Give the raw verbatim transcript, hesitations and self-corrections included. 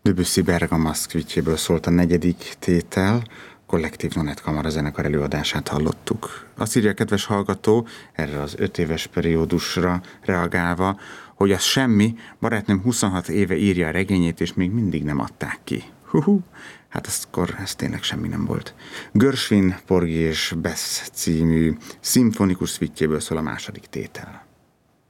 Debussy Bergama szkvitjéből szólt a negyedik tétel, Kollektív Nonet kamarazenekar előadását hallottuk. Azt írja a kedves hallgató, erre az öt éves periódusra reagálva, hogy az semmi, barátnőm huszonhat éve írja a regényét, és még mindig nem adták ki. Huhu, hát akkor ez tényleg semmi nem volt. Gershwin, Porgy és Bess című szimfonikus szvitjéből szól a második tétel.